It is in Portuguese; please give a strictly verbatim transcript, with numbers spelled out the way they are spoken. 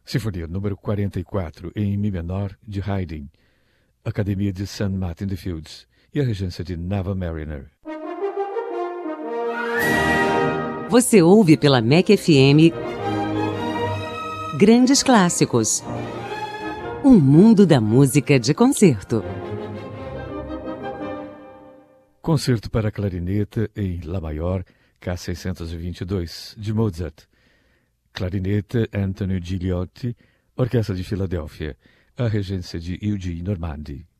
Sinfonia número quarenta e quatro, em Mi menor, de Haydn, Academia de Saint Martin de Fields e a regência de Nava Mariner. Você ouve pela M E C F M Grandes Clássicos. Um mundo da música de concerto. Concerto para clarineta em Lá maior, K seiscentos e vinte e dois, de Mozart. Clarineta Anthony Gigliotti, Orquestra de Filadélfia. A regência de Eugene Normandi.